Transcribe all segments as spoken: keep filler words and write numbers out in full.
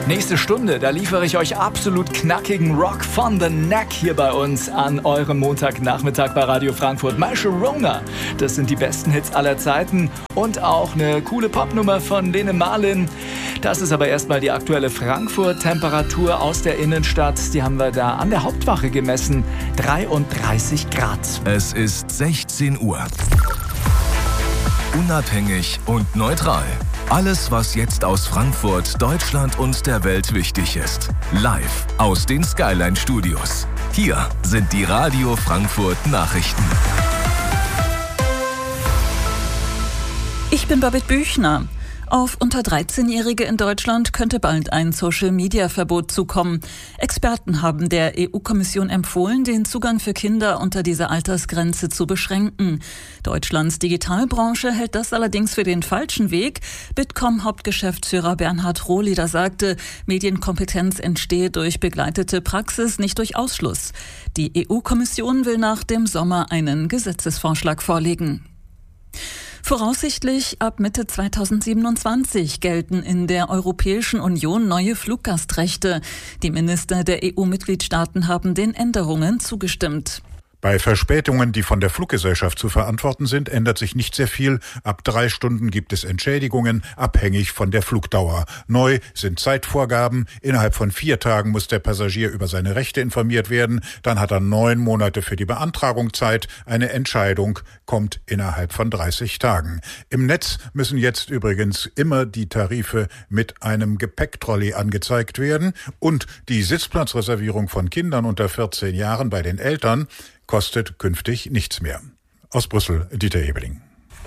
Nächste Stunde, da liefere ich euch absolut knackigen Rock von The Knack hier bei uns an eurem Montagnachmittag bei Radio Frankfurt. My Sharona, das sind die besten Hits aller Zeiten und auch eine coole Popnummer von Lene Marlin. Das ist aber erstmal die aktuelle Frankfurt-Temperatur aus der Innenstadt. Die haben wir da an der Hauptwache gemessen, dreiunddreißig Grad. Es ist sechzehn Uhr. Unabhängig und neutral. Alles, was jetzt aus Frankfurt, Deutschland und der Welt wichtig ist. Live aus den Skyline Studios. Hier sind die Radio Frankfurt Nachrichten. Ich bin Babette Büchner. Auf unter dreizehnjährige in Deutschland könnte bald ein Social-Media-Verbot zukommen. Experten haben der E U-Kommission empfohlen, den Zugang für Kinder unter dieser Altersgrenze zu beschränken. Deutschlands Digitalbranche hält das allerdings für den falschen Weg. Bitkom-Hauptgeschäftsführer Bernhard Rohleder sagte, Medienkompetenz entstehe durch begleitete Praxis, nicht durch Ausschluss. Die E U-Kommission will nach dem Sommer einen Gesetzesvorschlag vorlegen. Voraussichtlich ab Mitte zweitausendsiebenundzwanzig gelten in der Europäischen Union neue Fluggastrechte. Die Minister der E U-Mitgliedstaaten haben den Änderungen zugestimmt. Bei Verspätungen, die von der Fluggesellschaft zu verantworten sind, ändert sich nicht sehr viel. Ab drei Stunden gibt es Entschädigungen, abhängig von der Flugdauer. Neu sind Zeitvorgaben. Innerhalb von vier Tagen muss der Passagier über seine Rechte informiert werden. Dann hat er neun Monate für die Beantragung Zeit. Eine Entscheidung kommt innerhalb von dreißig Tagen. Im Netz müssen jetzt übrigens immer die Tarife mit einem Gepäcktrolley angezeigt werden. Und die Sitzplatzreservierung von Kindern unter vierzehn Jahren bei den Eltern kostet künftig nichts mehr. Aus Brüssel, Dieter Ebeling.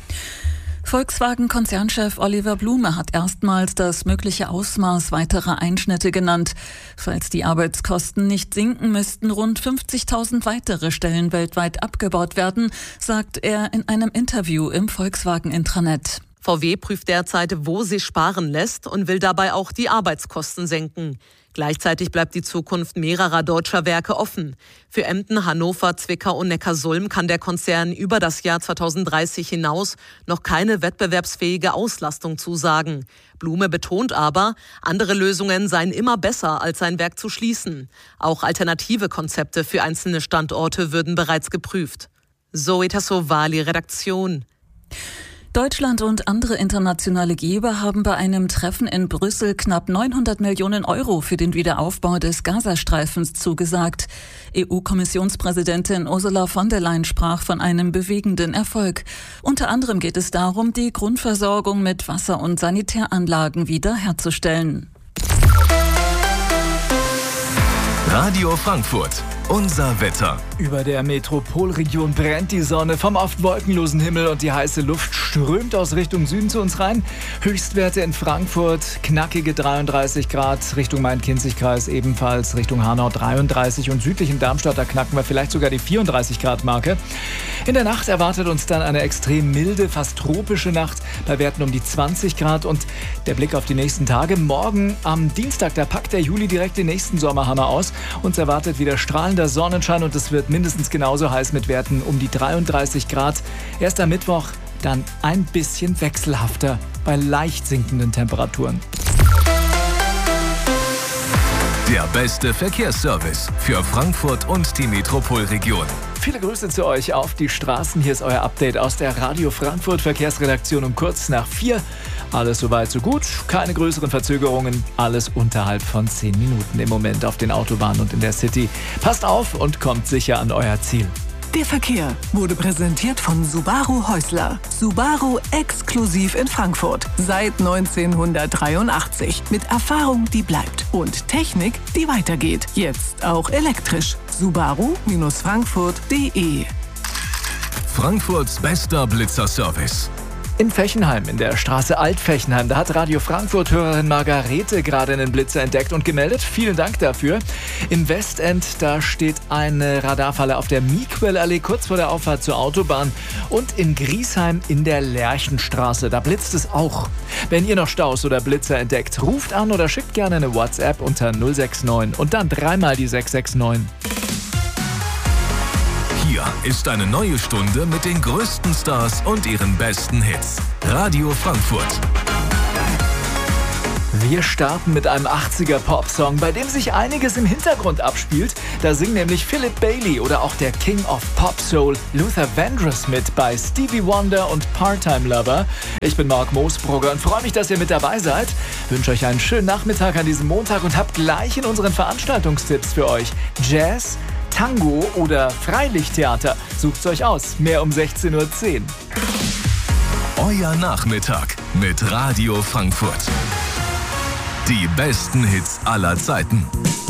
Volkswagen-Konzernchef Oliver Blume hat erstmals das mögliche Ausmaß weiterer Einschnitte genannt. Falls die Arbeitskosten nicht sinken, müssten rund fünfzigtausend weitere Stellen weltweit abgebaut werden, sagt er in einem Interview im Volkswagen-Intranet. V W prüft derzeit, wo sich sparen lässt und will dabei auch die Arbeitskosten senken. Gleichzeitig bleibt die Zukunft mehrerer deutscher Werke offen. Für Emden, Hannover, Zwickau und Neckarsulm kann der Konzern über das Jahr zweitausenddreißig hinaus noch keine wettbewerbsfähige Auslastung zusagen. Blume betont aber, andere Lösungen seien immer besser, als sein Werk zu schließen. Auch alternative Konzepte für einzelne Standorte würden bereits geprüft. Zoe Tassovali, Redaktion. Deutschland und andere internationale Geber haben bei einem Treffen in Brüssel knapp neunhundert Millionen Euro für den Wiederaufbau des Gazastreifens zugesagt. E U-Kommissionspräsidentin Ursula von der Leyen sprach von einem bewegenden Erfolg. Unter anderem geht es darum, die Grundversorgung mit Wasser- und Sanitäranlagen wiederherzustellen. Radio Frankfurt. Unser Wetter. Über der Metropolregion brennt die Sonne vom oft wolkenlosen Himmel und die heiße Luft strömt aus Richtung Süden zu uns rein. Höchstwerte in Frankfurt, knackige dreiunddreißig Grad, Richtung Main-Kinzig-Kreis ebenfalls, Richtung Hanau dreiunddreißig und südlich in Darmstadt, da knacken wir vielleicht sogar die vierunddreißig Grad Marke. In der Nacht erwartet uns dann eine extrem milde, fast tropische Nacht bei Werten um die zwanzig Grad und der Blick auf die nächsten Tage. Morgen am Dienstag, da packt der Juli direkt den nächsten Sommerhammer aus. Uns erwartet wieder strahlender Sonnenschein und es wird mindestens genauso heiß mit Werten um die dreiunddreißig Grad. Erst am Mittwoch dann ein bisschen wechselhafter bei leicht sinkenden Temperaturen. Der beste Verkehrsservice für Frankfurt und die Metropolregion. Viele Grüße zu euch auf die Straßen. Hier ist euer Update aus der Radio Frankfurt Verkehrsredaktion um kurz nach vier. Alles soweit so gut, keine größeren Verzögerungen, alles unterhalb von zehn Minuten im Moment auf den Autobahnen und in der City. Passt auf und kommt sicher an euer Ziel. Der Verkehr wurde präsentiert von Subaru Häusler. Subaru exklusiv in Frankfurt. Seit neunzehnhundertdreiundachtzig. Mit Erfahrung, die bleibt. Und Technik, die weitergeht. Jetzt auch elektrisch. Subaru Frankfurt punkt de. Frankfurts bester Blitzerservice. In Fechenheim, in der Straße Alt-Fechenheim, da hat Radio Frankfurt-Hörerin Margarete gerade einen Blitzer entdeckt und gemeldet. Vielen Dank dafür. Im Westend, da steht eine Radarfalle auf der Miquel-Allee kurz vor der Auffahrt zur Autobahn. Und in Griesheim in der Lerchenstraße, da blitzt es auch. Wenn ihr noch Staus oder Blitzer entdeckt, ruft an oder schickt gerne eine WhatsApp unter null sechs neun und dann dreimal die sechs sechs neun. Hier ist eine neue Stunde mit den größten Stars und ihren besten Hits. Radio Frankfurt. Wir starten mit einem achtziger-Pop-Song, bei dem sich einiges im Hintergrund abspielt. Da singen nämlich Philip Bailey oder auch der King of Pop Soul Luther Vandross mit bei Stevie Wonder und Part-Time Lover. Ich bin Marc Moosbrugger und freue mich, dass ihr mit dabei seid. Wünsche euch einen schönen Nachmittag an diesem Montag und habt gleich in unseren Veranstaltungstipps für euch Jazz, Tango oder Freilichttheater. Sucht's euch aus. Mehr um sechzehn Uhr zehn. Euer Nachmittag mit Radio Frankfurt. Die besten Hits aller Zeiten.